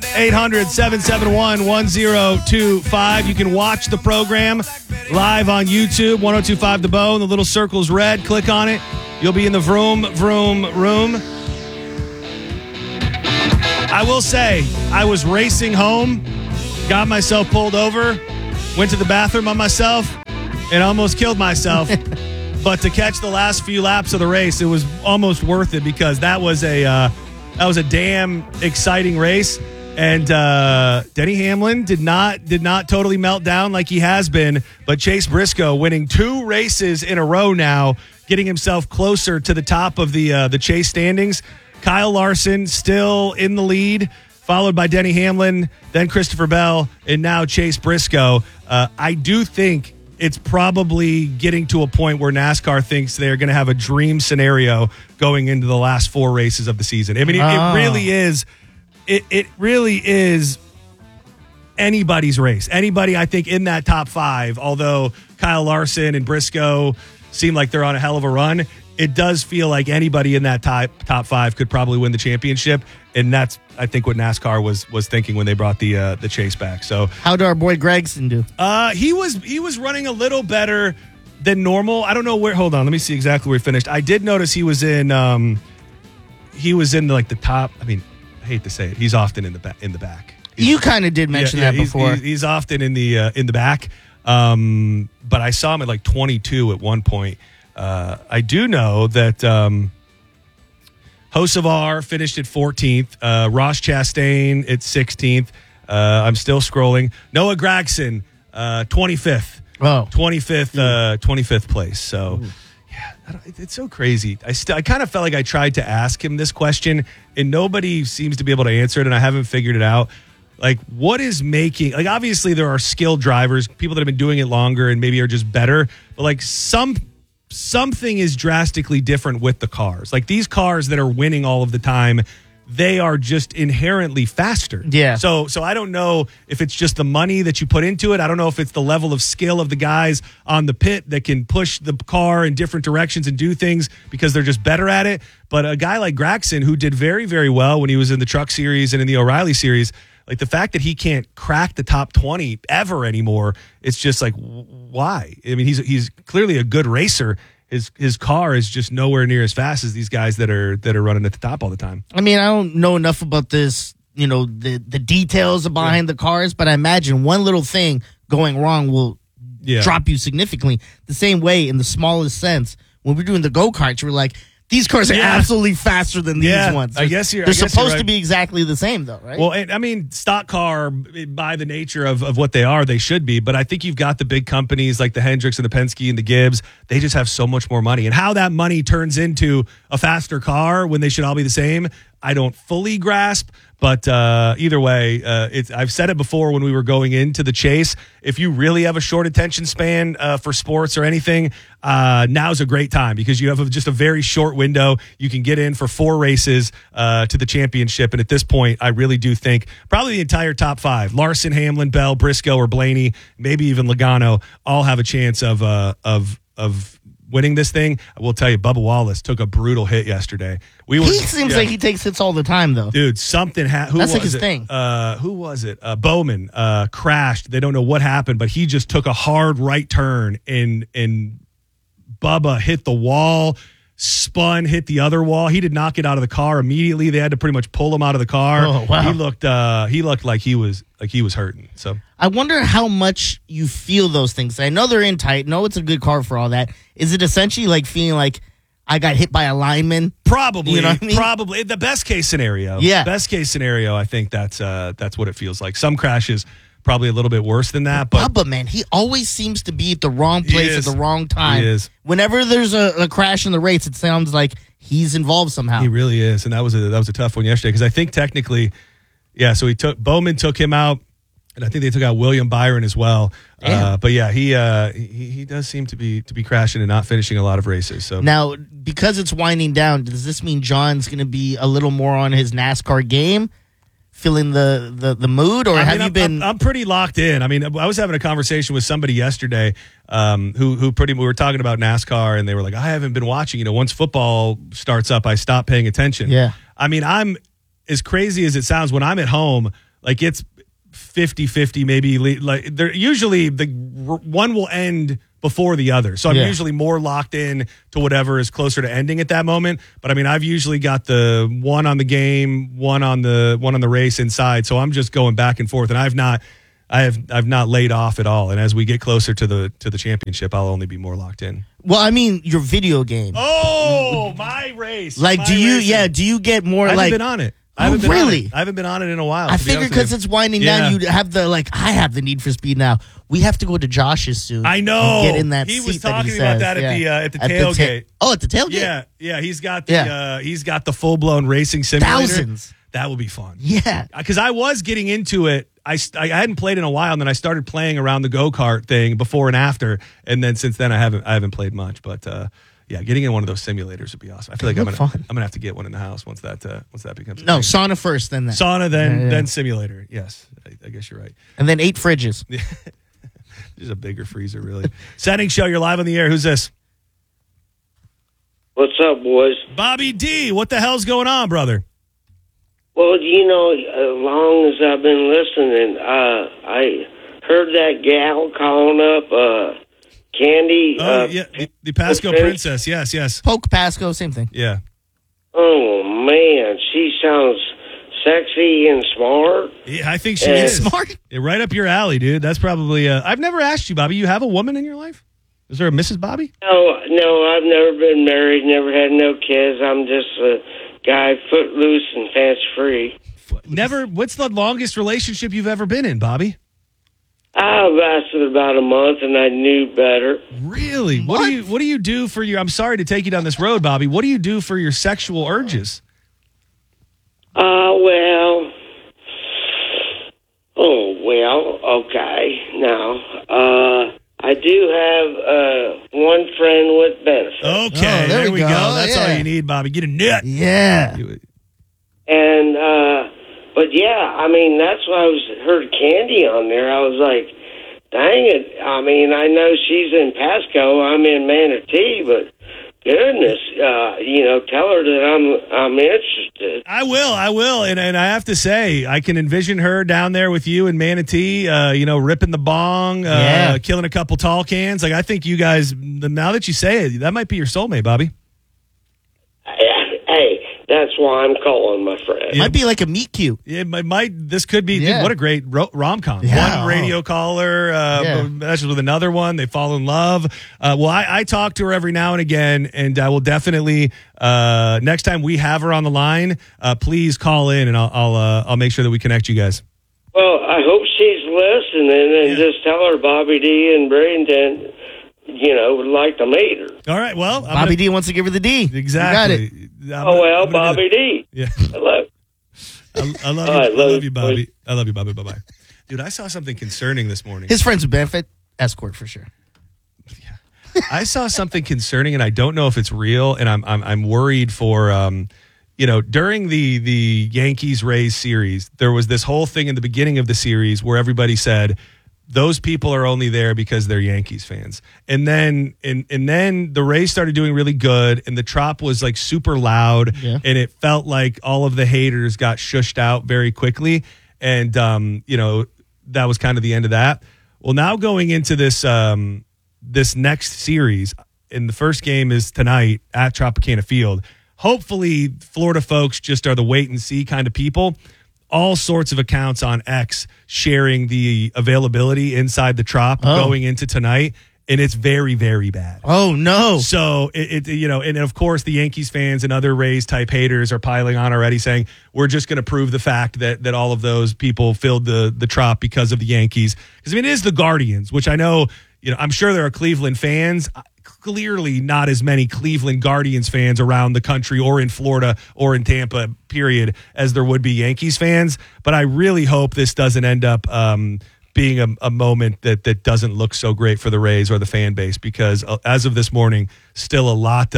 800-771-1025. You can watch the program live on YouTube, 1025 The Bone. The little circle's red. Click on it. You'll be in the vroom. I will say, I was racing home, got myself pulled over, went to the bathroom on myself, and almost killed myself. But to catch the last few laps of the race, it was almost worth it because that was a damn exciting race. And Denny Hamlin did not totally melt down like he has been, but Chase Briscoe winning 2 races in a row now, getting himself closer to the top of the Chase standings. Kyle Larson still in the lead, followed by Denny Hamlin, then Christopher Bell, and now Chase Briscoe. I do think it's probably getting to a point where NASCAR thinks they're going to have a dream scenario going into the last 4 races of the season. I mean, it really is. It really is anybody's race. Anybody, I think, in that top 5, although Kyle Larson and Briscoe seem like they're on a hell of a run, it does feel like anybody in that top 5 could probably win the championship. And that's, I think, what NASCAR was thinking when they brought the Chase back. So how did our boy Gregson do? He was running a little better than normal. I don't know where. Hold on, let me see exactly where he finished. I did notice he was in like the top. I mean, I hate to say it, he's often in the back. You kind of did mention that before. He's often in the back. But I saw him at like 22 at one point. I do know that Hocevar finished at 14th. Ross Chastain at 16th. I'm still scrolling. Noah Gragson, 25th. Oh. 25th place. So, yeah, it's so crazy. I kind of felt like I tried to ask him this question, and nobody seems to be able to answer it, and I haven't figured it out. Like, what is making, like, obviously there are skilled drivers, people that have been doing it longer and maybe are just better, but like something is drastically different with the cars. Like, these cars that are winning all of the time, they are just inherently faster. Yeah. So I don't know if it's just the money that you put into it. I don't know if it's the level of skill of the guys on the pit that can push the car in different directions and do things because they're just better at it. But a guy like Gragson, who did very, very well when he was in the Truck Series and in the O'Reilly Series, like, the fact that he can't crack the top 20 ever anymore, it's just like, why? I mean, he's clearly a good racer. His car is just nowhere near as fast as these guys that are running at the top all the time. I mean, I don't know enough about this, the details behind the cars, but I imagine one little thing going wrong will drop you significantly. The same way, in the smallest sense, when we're doing the go-karts, we're like, these cars are absolutely faster than these ones. They're supposed to be exactly the same, though, right? Well, I mean, stock car, by the nature of what they are, they should be. But I think you've got the big companies like the Hendricks and the Penske and the Gibbs. They just have so much more money. And how that money turns into a faster car when they should all be the same, I don't fully grasp. But either way, I've said it before when we were going into the Chase. If you really have a short attention span for sports or anything, now's a great time because you have just a very short window. You can get in for 4 races to the championship. And at this point, I really do think probably the entire top 5, Larson, Hamlin, Bell, Briscoe, or Blaney, maybe even Logano, all have a chance of winning this thing. I will tell you, Bubba Wallace took a brutal hit yesterday. He seems like he takes hits all the time, though. Dude, something happened. That's like his thing. Who was it? Bowman crashed. They don't know what happened, but he just took a hard right turn, and Bubba hit the wall, spun, hit the other wall. He did not get out of the car immediately. They had to pretty much pull him out of the car. Oh, wow. He looked like he was hurting. So I wonder how much you feel those things. I know they're in tight. No, it's a good car for all that. Is it essentially like feeling like I got hit by a lineman? Probably. You know what I mean? Probably. The best case scenario. Yeah. Best case scenario, I think that's what it feels like. Some crashes probably a little bit worse than that. But Bubba, man, he always seems to be at the wrong place at the wrong time. He is. Whenever there's a crash in the race, it sounds like he's involved somehow. He really is. And that was a tough one yesterday because I think technically, so Bowman took him out. And I think they took out William Byron as well. But yeah, he does seem to be crashing and not finishing a lot of races. So now, because it's winding down, does this mean John's going to be a little more on his NASCAR game, feeling the mood, or have you been? I'm pretty locked in. I mean, I was having a conversation with somebody yesterday we were talking about NASCAR, and they were like, I haven't been watching. Once football starts up, I stop paying attention. Yeah. I mean, I'm as crazy as it sounds. When I'm at home, Like it's 50-50, maybe. Like they're usually the one will end before the other. So I'm usually more locked in to whatever is closer to ending at that moment. But I mean, I've usually got the one on the game, one on the race inside. So I'm just going back and forth, and I've not laid off at all. And as we get closer to the championship, I'll only be more locked in. Well, I mean, your video game. Oh, my race. Like, do you get more I like? haven't been on it. Really? I haven't been on it in a while. I figured because it's winding down, you have I have the Need for Speed now. We have to go to Josh's soon. I know. And get in that he seat was that talking he about says. that at the tailgate. At the tailgate? Yeah. He's got the full blown racing simulator. Thousands. That would be fun. Yeah. Because I was getting into it. I hadn't played in a while, and then I started playing around the go-kart thing before and after, and then since then I haven't played much. But yeah, getting in one of those simulators would be awesome. I feel like I'm gonna have to get one in the house once that becomes a thing. Sauna first, then that. Sauna, then simulator. Yes, I guess you're right. And then 8 fridges. There's a bigger freezer, really. Setting show, you're live on the air. Who's this? What's up, boys? Bobby D. What the hell's going on, brother? Well, as long as I've been listening, I heard that gal calling up Candy. Oh, yeah, the Pasco Princess. Yes. Poke Pasco, same thing. Yeah. Oh, man, she sounds sexy and smart. Yeah, I think she is. Smart? Yeah, right up your alley, dude. That's probably... I've never asked you, Bobby. You have a woman in your life? Is there a Mrs. Bobby? No, I've never been married, never had no kids. I'm just a guy footloose and fancy-free. Never... What's the longest relationship you've ever been in, Bobby? I lasted about a month, and I knew better. Really? What do you do for your... I'm sorry to take you down this road, Bobby. What do you do for your sexual urges? Okay. Now, I do have one friend with benefits. Okay, there we go. That's all you need, Bobby. Get a nut. Yeah. And, but yeah, I mean, that's why I heard Candy on there. I was like, dang it. I mean, I know she's in Pasco. I'm in Manatee, but goodness, tell her that I'm interested. I will. And I have to say, I can envision her down there with you in Manatee, ripping the bong, killing a couple tall cans. Like, I think you guys, now that you say it, that might be your soulmate, Bobby. Hey, that's why I'm calling, my friend. It might be like a meet cute. It might. This could be. Dude, what a great rom-com. Yeah. One radio caller, that's with another one. They fall in love. I talk to her every now and again, and I will definitely next time we have her on the line, please call in, and I'll make sure that we connect you guys. Well, I hope she's listening, and just tell her Bobby D and Bradenton, would like to meet her. All right. Well, Bobby D wants to give her the D. Exactly. You got it. Bobby D. Yeah. Hello. I love you. I love you, Bobby. I love you, Bobby. Bye-bye. Dude, I saw something concerning this morning. His friends with benefit, escort for sure. Yeah. I saw something concerning, and I don't know if it's real, and I'm worried for during the Yankees-Rays series, there was this whole thing in the beginning of the series where everybody said those people are only there because they're Yankees fans. And then the Rays started doing really good, and the Trop was like super loud, and it felt like all of the haters got shushed out very quickly. And that was kind of the end of that. Well, now going into this this next series, and the first game is tonight at Tropicana Field. Hopefully, Florida folks just are the wait and see kind of people. All sorts of accounts on X sharing the availability inside the Trop going into tonight, and it's very, very bad. Oh, no. So, and of course, the Yankees fans and other Rays type haters are piling on already saying, we're just going to prove the fact that all of those people filled the Trop because of the Yankees. Because, it is the Guardians, which I know, I'm sure there are Cleveland fans. Clearly not as many Cleveland Guardians fans around the country or in Florida or in Tampa, period, as there would be Yankees fans. But I really hope this doesn't end up being a moment that doesn't look so great for the Rays or the fan base, because as of this morning, still a lot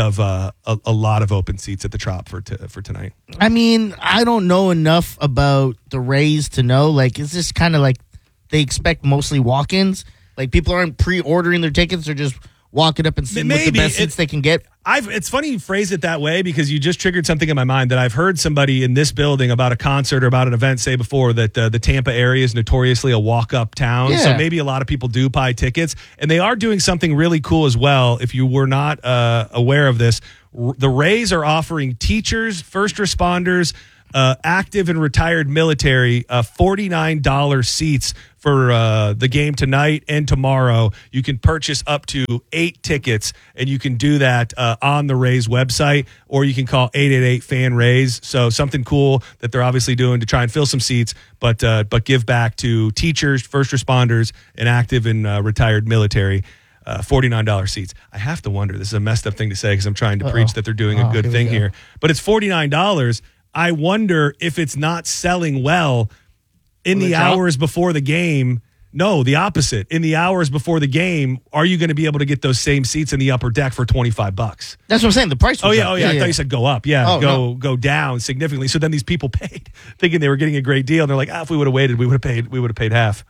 of open seats at the Trop for tonight. I mean, I don't know enough about the Rays to know. Like, is this kind of like they expect mostly walk-ins? Like, people aren't pre-ordering their tickets; they're just walking up and sitting with the best seats they can get. It's funny you phrase it that way because you just triggered something in my mind that I've heard somebody in this building about a concert or about an event say before that the Tampa area is notoriously a walk-up town. Yeah. So maybe a lot of people do buy tickets. And they are doing something really cool as well. If you were not aware of this, the Rays are offering teachers, first responders, active and retired military $49 seats for the game tonight and tomorrow. You can purchase up to 8 tickets, and you can do that on the Rays website, or you can call 888-FAN-RAYS. So something cool that they're obviously doing to try and fill some seats, but give back to teachers, first responders, and active and retired military. $49 seats. I have to wonder, this is a messed up thing to say because I'm trying to preach that they're doing a good thing here, but it's $49. I wonder if it's not selling well in the hours before the game. No, the opposite. In the hours before the game, are you going to be able to get those same seats in the upper deck for $25? That's what I'm saying. The price was up. I thought you said go up. Yeah, go down significantly. So then these people paid thinking they were getting a great deal. And they're like, if we would have waited, we would have paid half.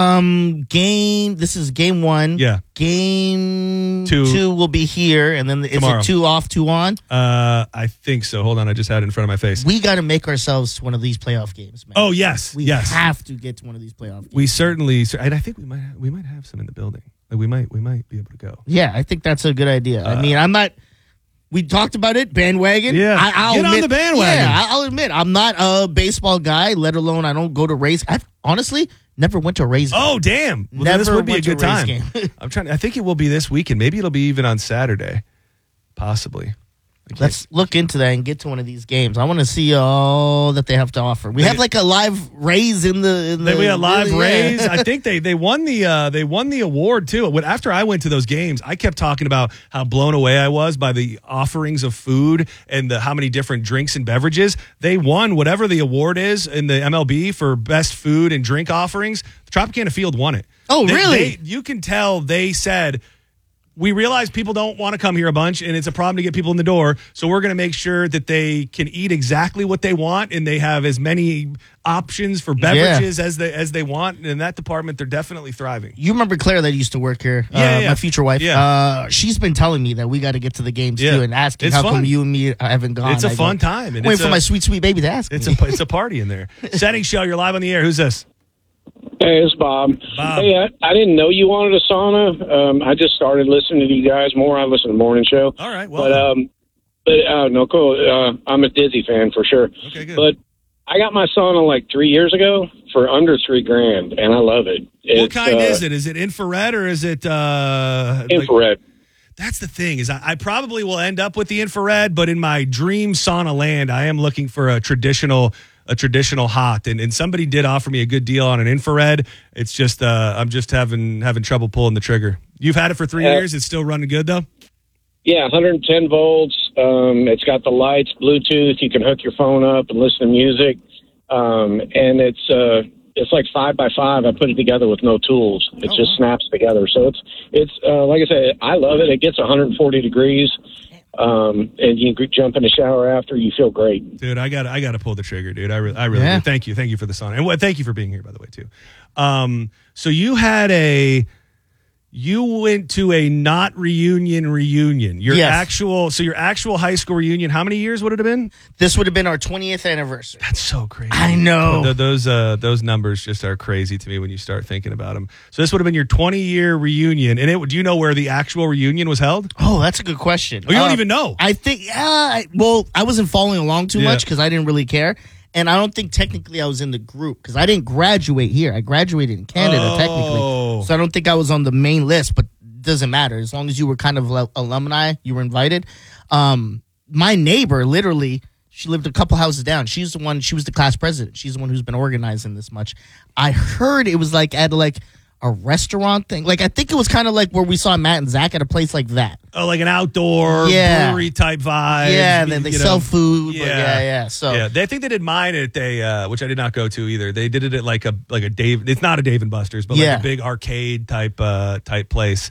This is game 1. Yeah. Game 2 will be here, and then tomorrow. Is it 2 off, 2 on? I think so. Hold on, I just had it in front of my face. We got to make ourselves to one of these playoff games, man. Oh yes, we have to get to one of these playoff games. We certainly, and I think we might have some in the building. Like we might be able to go. Yeah, I think that's a good idea. I mean, I'm not. We talked about it, bandwagon. Yeah, I'll admit, on the bandwagon. Yeah, I'll admit I'm not a baseball guy. Let alone I don't go to Rays. I've honestly never went to a Rays game. Oh damn! Well, never this would be a went to good a Rays time. game. I think it will be this weekend. Maybe it'll be even on Saturday, possibly. Let's look into that and get to one of these games. I want to see all that they have to offer. We have like a live Rays in the we had live Rays. I think they won the award too. After I went to those games, I kept talking about how blown away I was by the offerings of food and how many different drinks and beverages. They won whatever the award is in the MLB for best food and drink offerings. Tropicana Field won it. Oh, really? You can tell they said, we realize people don't want to come here a bunch, and it's a problem to get people in the door. So we're going to make sure that they can eat exactly what they want, and they have as many options for beverages as they want. And in that department, they're definitely thriving. You remember Claire that used to work here? My future wife. Yeah. She's been telling me that we got to get to the games too, and asking it's how fun. come you and me haven't gone. It's a fun time. And waiting for my sweet baby to ask. It's a party in there. Setting show. You're live on the air. Who's this? Hey, it's Bob. Hey, I didn't know you wanted a sauna. I just started listening to you guys more. I listen to the morning show. All right, well, no, cool. I'm a Dizzy fan for sure. Okay, good. But I got my sauna like 3 years ago for under $3,000, and I love it. What kind is it? Is it infrared or is it infrared? That's the thing is I probably will end up with the infrared, but in my dream sauna land, I am looking for a traditional hot, and somebody did offer me a good deal on an infrared. It's just I'm just having trouble pulling the trigger. You've had it for 3 years. It's still running good though. Yeah, 110 volts. It's got the lights, Bluetooth. You can hook your phone up and listen to music. And it's like 5x5. I put it together with no tools. It just snaps together. So it's like I said, I love it. It gets 140 degrees. And you can jump in the shower after. You feel great, dude. I got to pull the trigger, dude. I really do. Thank you for the sauna, and thank you for being here, by the way, too. So you went to a not reunion. Your actual high school reunion. How many years would it have been? This would have been our 20th anniversary. That's so crazy. I know. Those numbers just are crazy to me when you start thinking about them. So this would have been your 20-year reunion, and do you know where the actual reunion was held? Oh, that's a good question. Oh, you don't even know? I think. I wasn't following along too much because I didn't really care. And I don't think technically I was in the group because I didn't graduate here. I graduated in Canada technically. So I don't think I was on the main list, but it doesn't matter. As long as you were kind of alumni, you were invited. My neighbor, literally, she lived a couple houses down. She was the class president. She's the one who's been organizing this much. I heard it was like at a restaurant thing. Like I think it was kind of like where we saw Matt and Zach at a place like that. Oh, like an outdoor brewery type vibe. Yeah, and then they sell food. Yeah. So I think they did mine at which I did not go to either. They did it at like a Dave. It's not a Dave and Buster's, but like a big arcade type place.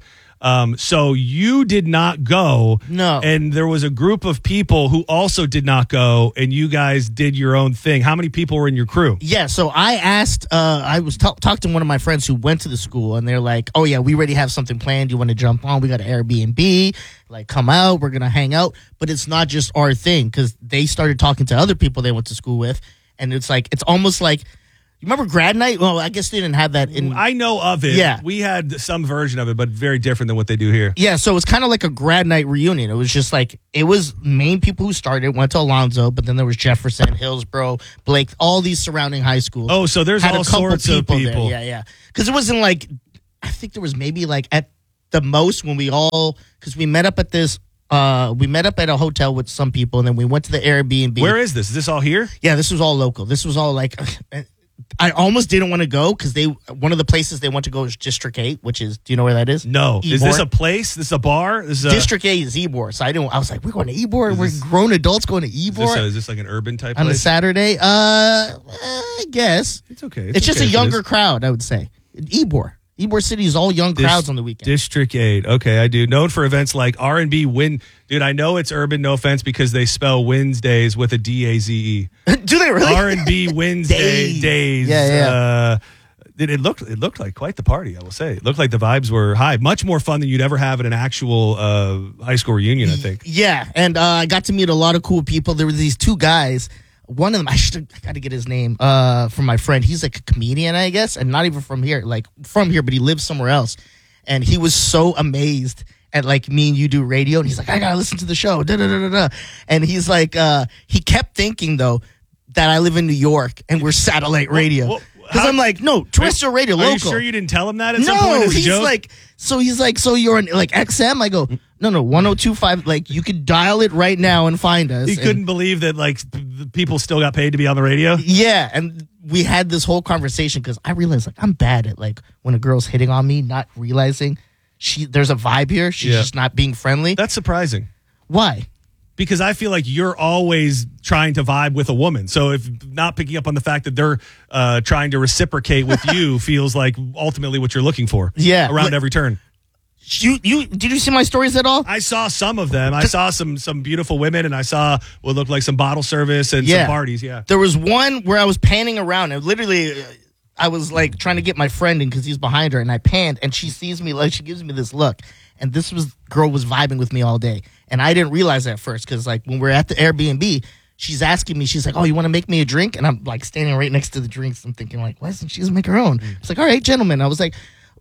So you did not go. No. And there was a group of people who also did not go, and you guys did your own thing. How many people were in your crew? Yeah, so I asked, I was talking to one of my friends who went to the school, and they're like, oh, yeah, we already have something planned. You want to jump on? We got an Airbnb. Like, come out. We're going to hang out. But it's not just our thing, because they started talking to other people they went to school with, and it's like, it's almost like, you remember grad night? Well, I guess they didn't have that in. I know of it. Yeah. We had some version of it, but very different than what they do here. Yeah, so it's kind of like a grad night reunion. It was just like, it was main people who started, went to Alonzo, but then there was Jefferson, Hillsborough, Blake, all these surrounding high schools. Oh, so there's Had all a couple sorts of people. there. Yeah. Because it wasn't like, I think there was maybe like at the most when because we met up at this, we met up at a hotel with some people, and then we went to the Airbnb. Where is this? Is this all here? Yeah, this was all local. This was all like, I almost didn't want to go because one of the places they want to go is District 8, which is, do you know where that is? No. Ybor. Is this a place? This is a bar? This is District 8 is Ybor. So I was like, we're going to Ybor. We're grown adults going to Ybor. Is this like an urban type on place? a Saturday? I guess. It's okay. It's just a younger crowd, I would say. Ybor City is all young crowds on the weekend. District 8. Okay, I do. Known for events like R&B Win. Dude, I know it's urban, no offense, because they spell Wednesdays with a D-A-Z-E. Do they really? R&B Wednesday days. Yeah. It looked like quite the party, I will say. It looked like the vibes were high. Much more fun than you'd ever have at an actual high school reunion, I think. Yeah, and I got to meet a lot of cool people. There were these two guys. One of them, I got to get his name from my friend. He's like a comedian, I guess, and not even from here. Like from here, but he lives somewhere else. And he was so amazed at like me and you do radio, and he's like, I gotta listen to the show. Da, da, da, da, da. And he's like, he kept thinking though that I live in New York and we're satellite radio. Because I'm like, no, terrestrial radio, local. Are you sure you didn't tell him that at some point as a joke? He's like, so you're on like XM? I go, no, 1025. Like, you could dial it right now and find us. He couldn't believe that like the people still got paid to be on the radio. Yeah, and we had this whole conversation because I realized like I'm bad at like when a girl's hitting on me, not realizing there's a vibe here. She's just not being friendly. That's surprising. Why? Because I feel like you're always trying to vibe with a woman. So if not picking up on the fact that they're trying to reciprocate with you feels like ultimately what you're looking for. Yeah. Around every turn. Did you see my stories at all? I saw some of them. I saw some beautiful women, and I saw what looked like some bottle service and some parties. Yeah. There was one where I was panning around, and literally I was like trying to get my friend in because he's behind her, and I panned, and she sees me, like she gives me this look. And girl was vibing with me all day. And I didn't realize that at first because, like, when we're at the Airbnb, she's asking me, she's like, oh, you want to make me a drink? And I'm, like, standing right next to the drinks. I'm thinking, like, why doesn't she just make her own? It's like, all right, gentlemen. I was like,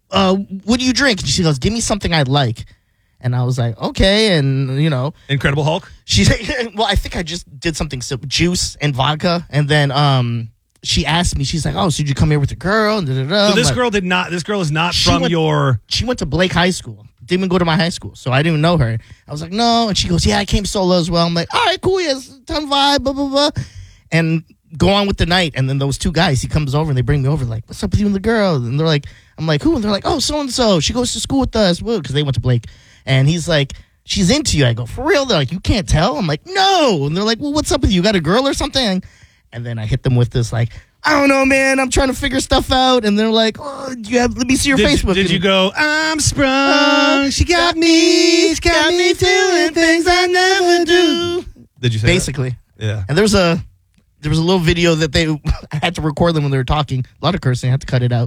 what do you drink? And she goes, give me something I like. And I was like, okay. And, you know. Incredible Hulk? She's well, I think I just did something simple. Juice and vodka. And then she asked me, she's like, oh, so did you come here with a girl? And da-da-da. So this girl is not from your. She went to Blake High School. Didn't even go to my high school, so I didn't even know her. I was like, no. And she goes, yeah, I came solo as well. I'm like, all right, cool, yes, ton vibe, blah, blah, blah. And go on with the night. And then those two guys, he comes over and they bring me over, like, what's up with you and the girl? And they're like, I'm like, who? And they're like, oh, so-and-so. She goes to school with us. Because they went to Blake. And he's like, she's into you. I go, for real? They're like, you can't tell? I'm like, no. And they're like, well, what's up with you? You got a girl or something? And then I hit them with this, like, I don't know, man. I'm trying to figure stuff out. And they're like, oh, let me see your Facebook. Did you go, I'm sprung. She got me. She got me doing things I never do. Did you say basically? That? Yeah. And there was a little video that I had to record them when they were talking. A lot of cursing. I had to cut it out.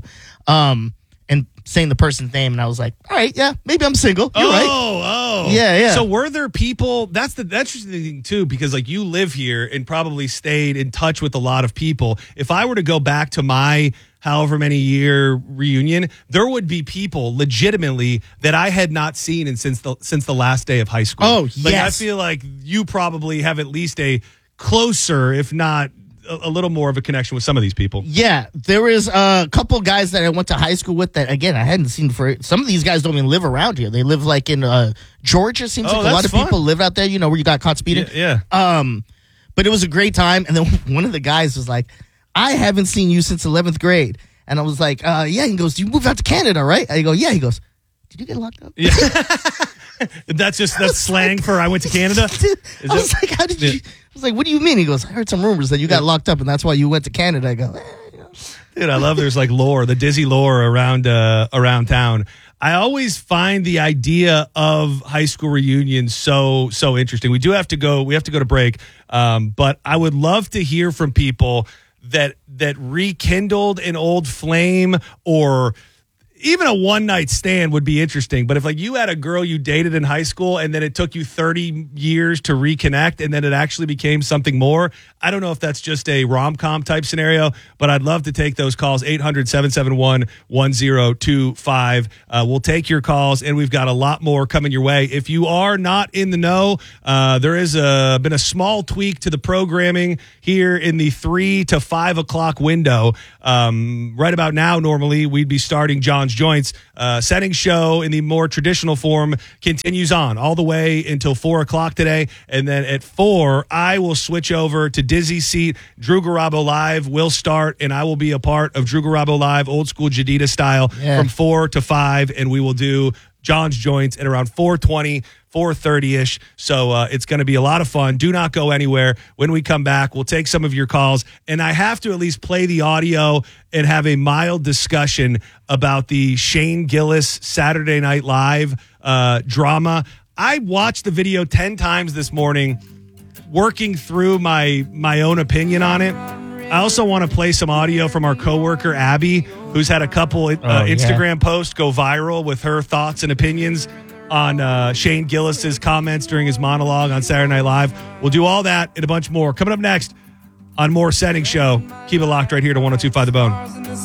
And saying the person's name. And I was like, all right, yeah, maybe I'm single. You're right. Oh. Yeah. So were there people, that's the interesting thing too, because like you live here and probably stayed in touch with a lot of people. If I were to go back to my however many year reunion, there would be people legitimately that I had not seen since the last day of high school. Oh, like, yes. I feel like you probably have at least a closer, if not a little more of a connection with some of these people. Yeah, there was a couple guys that I went to high school with that, again, I hadn't seen for. Some of these guys don't even live around here. They live like in Georgia. Seems like a lot of people live out there, you know, where you got caught speeding. Yeah. But it was a great time. And then one of the guys was like, I haven't seen you since 11th grade. And I was like, yeah. He goes, you moved out to Canada, right? I go, yeah. He goes, did you get locked up? Yeah. That's slang for I went to Canada. I was like, how did you? I was like, what do you mean? He goes, I heard some rumors that you got locked up and that's why you went to Canada. I go, Dude, I love there's like lore, the Dizzy lore around town. I always find the idea of high school reunions so interesting. We have to go to break, but I would love to hear from people that rekindled an old flame, or even a one-night stand would be interesting. But if like you had a girl you dated in high school and then it took you 30 years to reconnect and then it actually became something more, I don't know if that's just a rom-com type scenario, but I'd love to take those calls. 800-771-1025. We'll take your calls, and we've got a lot more coming your way. If you are not in the know, there is been a small tweak to the programming here in the 3 to 5 o'clock window. Right about now, normally we'd be starting John's Joints. Setting show in the more traditional form continues on all the way until 4 o'clock today. And then at 4, I will switch over to Dizzy Seat. Drew Garabo Live will start, and I will be a part of Drew Garabo Live, old school Jadita style, from 4 to 5. And we will do John's Joints at around 4:20, 4:30-ish. So it's going to be a lot of fun. Do not go anywhere. When we come back, we'll take some of your calls. And I have to at least play the audio and have a mild discussion about the Shane Gillis Saturday Night Live drama. I watched the video 10 times this morning, working through my own opinion on it. I also want to play some audio from our coworker, Abby, who's had a couple Instagram posts go viral with her thoughts and opinions on Shane Gillis's comments during his monologue on Saturday Night Live. We'll do all that and a bunch more. Coming up next on more Setting Show. Keep it locked right here to 102.5 The Bone.